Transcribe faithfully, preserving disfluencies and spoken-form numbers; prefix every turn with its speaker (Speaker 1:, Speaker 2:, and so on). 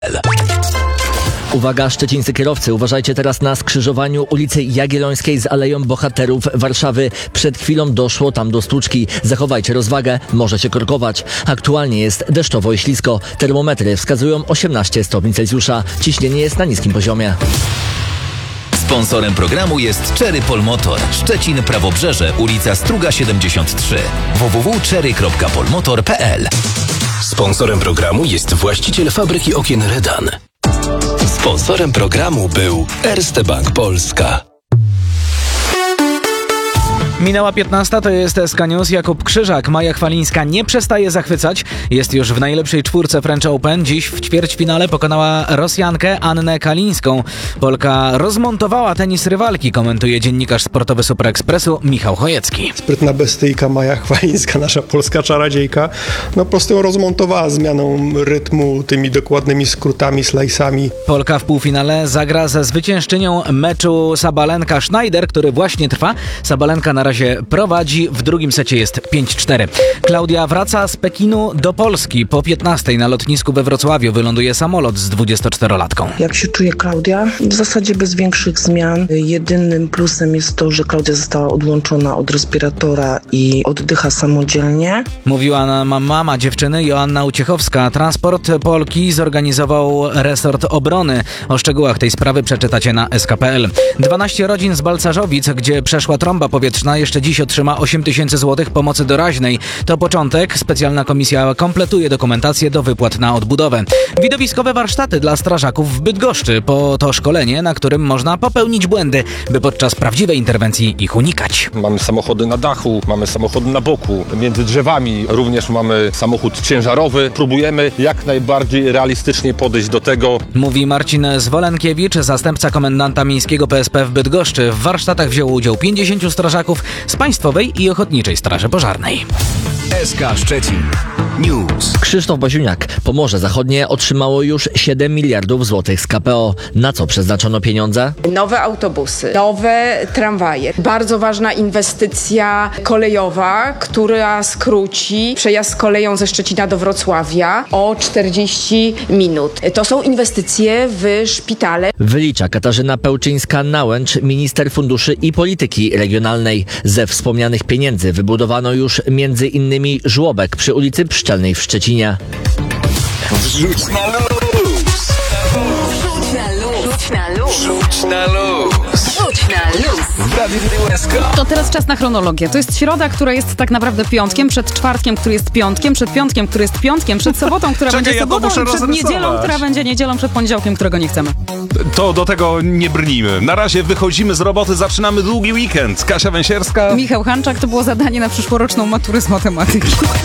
Speaker 1: Uwaga, szczecińscy kierowcy, uważajcie teraz na skrzyżowaniu ulicy Jagiellońskiej z Aleją Bohaterów Warszawy. Przed chwilą doszło tam do stłuczki. Zachowajcie rozwagę, może się korkować. Aktualnie jest deszczowo i ślisko. Termometry wskazują osiemnaście stopni Celsjusza. Ciśnienie jest na niskim poziomie.
Speaker 2: Sponsorem programu jest Cherry Polmotor. Szczecin, Prawobrzeże, ulica Struga siedemdziesiąt trzy. w w w kropka cherry kropka polmotor kropka p l.
Speaker 3: Sponsorem programu jest właściciel fabryki okien Redan. Sponsorem programu był Erste Bank Polska.
Speaker 4: Minęła piętnasta, to jest S K News. Jakub Krzyżak. Maja Chwalińska nie przestaje zachwycać. Jest już w najlepszej czwórce French Open. Dziś w ćwierćfinale pokonała Rosjankę Annę Kalińską. Polka rozmontowała tenis rywalki, komentuje dziennikarz sportowy Super Expressu Michał Chojecki.
Speaker 5: Sprytna bestyjka Maja Chwalińska, nasza polska czarodziejka, no po prostu ją rozmontowała zmianą rytmu, tymi dokładnymi skrótami, slajsami.
Speaker 4: Polka w półfinale zagra ze zwyciężczynią meczu Sabalenka-Schneider, który właśnie trwa. Sabalenka na razie prowadzi, w drugim secie jest pięć cztery. Klaudia wraca z Pekinu do Polski. Po piętnastej na lotnisku we Wrocławiu wyląduje samolot z dwudziestoczterolatką.
Speaker 6: Jak się czuje Klaudia? W zasadzie bez większych zmian. Jedynym plusem jest to, że Klaudia została odłączona od respiratora i oddycha samodzielnie.
Speaker 4: Mówiła nam mama dziewczyny Joanna Uciechowska. Transport Polki zorganizował resort obrony. O szczegółach tej sprawy przeczytacie na s k kropka p l. dwanaście rodzin z Balcarzowic, gdzie przeszła trąba powietrzna, jeszcze dziś otrzyma osiem tysięcy złotych pomocy doraźnej. To początek. Specjalna komisja kompletuje dokumentację do wypłat na odbudowę. Widowiskowe warsztaty dla strażaków w Bydgoszczy. Po to szkolenie, na którym można popełnić błędy, by podczas prawdziwej interwencji ich unikać.
Speaker 7: Mamy samochody na dachu, mamy samochody na boku, między drzewami. Również mamy samochód ciężarowy. Próbujemy jak najbardziej realistycznie podejść do tego. Mówi
Speaker 4: Marcin Zwolenkiewicz, zastępca komendanta miejskiego P S P w Bydgoszczy. W warsztatach wzięło udział pięćdziesięciu strażaków z Państwowej i Ochotniczej Straży Pożarnej.
Speaker 3: S K Szczecin News.
Speaker 1: Krzysztof Baziuniak. Pomorze Zachodnie otrzymało już siedem miliardów złotych z K P O. Na co przeznaczono pieniądze?
Speaker 8: Nowe autobusy, nowe tramwaje. Bardzo ważna inwestycja kolejowa, która skróci przejazd koleją ze Szczecina do Wrocławia o czterdzieści minut. To są inwestycje w szpitale.
Speaker 1: Wylicza Katarzyna Pełczyńska-Nałęcz, minister funduszy i polityki regionalnej. Ze wspomnianych pieniędzy wybudowano już między innymi żłobek przy ulicy Pszczelnej w Szczecinie.
Speaker 3: Wrzuć na luz!
Speaker 9: Wrzuć na luz! Wrzuć na luz!
Speaker 3: Wrzuć na luz!
Speaker 9: Wrzuć na luz!
Speaker 3: W Radiu S K.
Speaker 10: To teraz czas na chronologię. To jest środa, która jest tak naprawdę piątkiem, przed czwartkiem, który jest piątkiem, przed piątkiem, który jest piątkiem, przed sobotą, która
Speaker 11: Czekaj,
Speaker 10: będzie
Speaker 11: ja to
Speaker 10: sobotą,
Speaker 11: muszę
Speaker 10: i przed
Speaker 11: rozrysować.
Speaker 10: niedzielą, która będzie niedzielą, przed poniedziałkiem, którego nie chcemy.
Speaker 11: To do tego nie brnijmy. Na razie wychodzimy z roboty, zaczynamy długi weekend. Kasia Węsierska.
Speaker 10: Michał Hanczak, to było zadanie na przyszłoroczną maturę z matematyki.